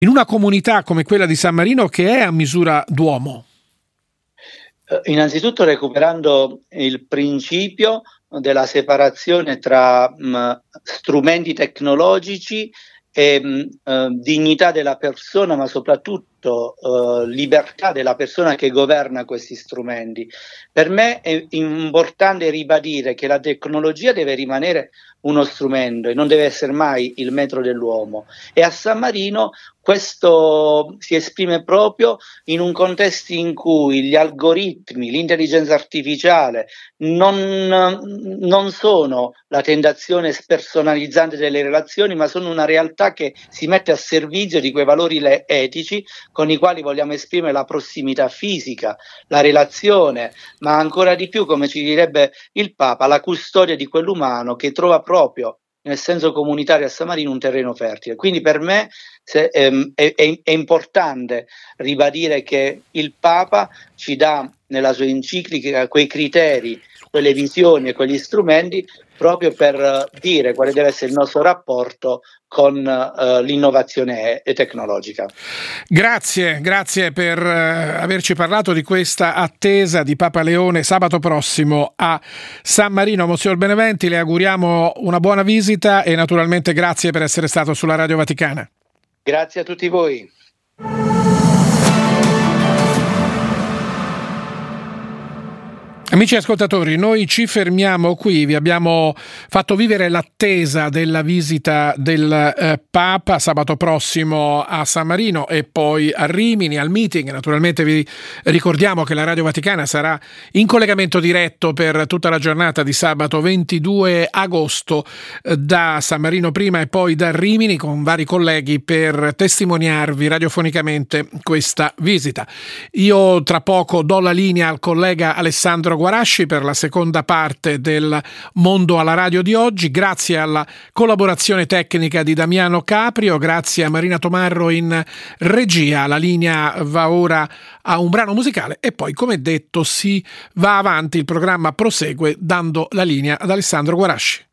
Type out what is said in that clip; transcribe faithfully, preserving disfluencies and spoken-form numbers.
in una comunità come quella di San Marino che è a misura d'uomo? Innanzitutto recuperando il principio della separazione tra mh, strumenti tecnologici e mh, eh, dignità della persona, ma soprattutto eh, libertà della persona che governa questi strumenti. Per me è importante ribadire che la tecnologia deve rimanere uno strumento e non deve essere mai il metro dell'uomo, e a San Marino questo si esprime proprio in un contesto in cui gli algoritmi, l'intelligenza artificiale non, non sono la tentazione spersonalizzante delle relazioni, ma sono una realtà che si mette a servizio di quei valori etici con i quali vogliamo esprimere la prossimità fisica, la relazione, ma ancora di più, come ci direbbe il Papa, la custodia di quell'umano che trova proprio nel senso comunitario a San Marino un terreno fertile. Quindi per me se, ehm, è, è, è importante ribadire che il Papa ci dà nella sua enciclica quei criteri, quelle visioni e quegli strumenti proprio per dire quale deve essere il nostro rapporto con uh, l'innovazione tecnologica. Grazie, grazie per uh, averci parlato di questa attesa di Papa Leone sabato prossimo a San Marino. Monsignor Beneventi, le auguriamo una buona visita e naturalmente grazie per essere stato sulla Radio Vaticana. Grazie a tutti voi. Amici ascoltatori, noi ci fermiamo qui, vi abbiamo fatto vivere l'attesa della visita del eh, Papa sabato prossimo a San Marino e poi a Rimini, al meeting. Naturalmente vi ricordiamo che la Radio Vaticana sarà in collegamento diretto per tutta la giornata di sabato ventidue agosto eh, da San Marino prima e poi da Rimini con vari colleghi per testimoniarvi radiofonicamente questa visita. Io tra poco do la linea al collega Alessandro Guarasci per la seconda parte del Mondo alla Radio di oggi. Grazie alla collaborazione tecnica di Damiano Caprio, grazie a Marina Tomarro in regia. La linea va ora a un brano musicale e poi, come detto, si va avanti, il programma prosegue dando la linea ad Alessandro Guarasci.